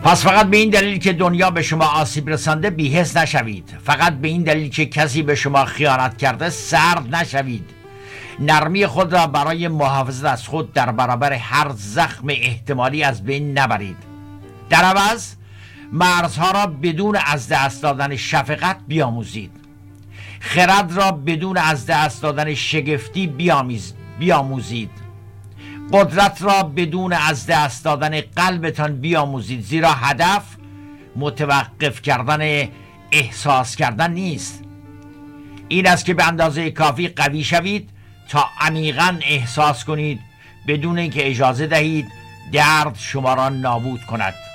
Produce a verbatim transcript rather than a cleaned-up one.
پس فقط به این دلیل که دنیا به شما آسیب رسانده بی‌حس نشوید. فقط به این دلیل که کسی به شما خیانت کرده سرد نشوید. نرمی خود را برای محافظت از خود در برابر هر زخم احتمالی از بین نبرید. در عوض مرزها را بدون از دست دادن شفقت بیاموزید. خرد را بدون از دست دادن شگفتی بیامیز بیاموزید. قدرت را بدون از دست دادن قلبتان بیاموزید، زیرا هدف متوقف کردن احساس کردن نیست. این است که به اندازه کافی قوی شوید تا عمیقاً احساس کنید بدون اینکه اجازه دهید درد شما را نابود کند.